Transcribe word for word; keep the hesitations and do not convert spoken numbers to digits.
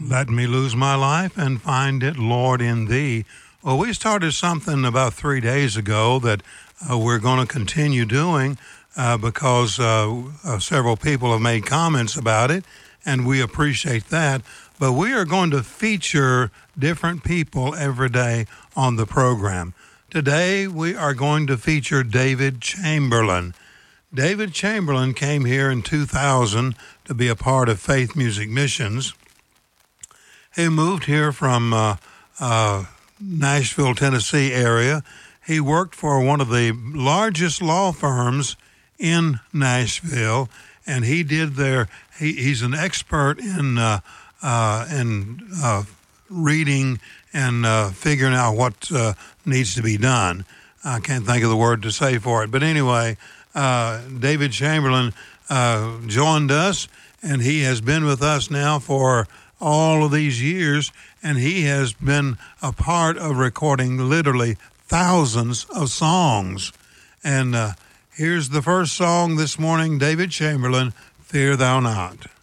Let me lose my life and find it, Lord, in thee. Well, we started something about three days ago that uh, we're going to continue doing uh, because uh, uh, several people have made comments about it, and we appreciate that. But we are going to feature different people every day on the program. Today, we are going to feature David Chamberlain. David Chamberlain came here in two thousand to be a part of Faith Music Missions. He moved here from uh, uh, Nashville, Tennessee area. He worked for one of the largest law firms in Nashville, and he did their. He, he's an expert in uh, uh, in uh, reading and uh, figuring out what uh, needs to be done. I can't think of the word to say for it, but anyway, uh, David Chamberlain uh, joined us, and he has been with us now for all of these years, and he has been a part of recording literally thousands of songs. And uh, here's the first song this morning, David Chamberlain, Fear Thou Not.